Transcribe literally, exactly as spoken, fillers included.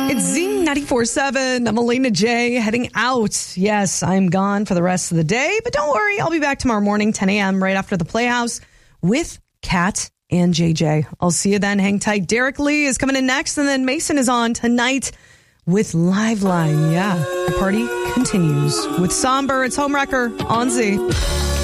It's Z ninety-four point seven. I'm Elena J. heading out. Yes, I'm gone for the rest of the day, but don't worry. I'll be back tomorrow morning, ten a.m. right after the Playhouse with Kat and J J. I'll see you then. Hang tight. Derek Lee is coming in next, and then Mason is on tonight with Live Line. Yeah, the party continues with Somber. It's Homewrecker on Z.